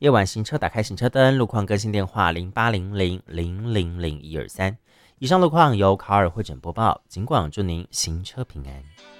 夜晚行车，打开行车灯，路况更新电话0800000123。以上路况由卡尔会诊播报，尽管祝您行车平安。